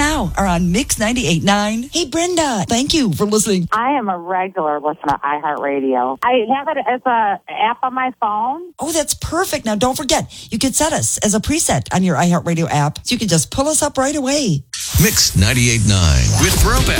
now are on Mix 98.9. Hey, Brenda, thank you for listening. I am a regular listener to iHeartRadio. I have it as an app on my phone. Oh, that's perfect. Now, don't forget, you can set us as a preset on your iHeartRadio app, so you can just pull us up right away. Mix 98.9 with Throwback.